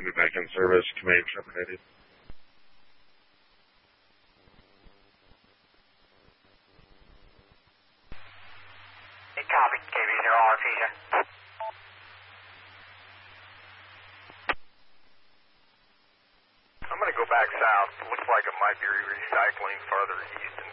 be back in service. Command terminated. Hey, copy. KB0 Artesia. I'm going to go back south. Looks like it might be recycling further east.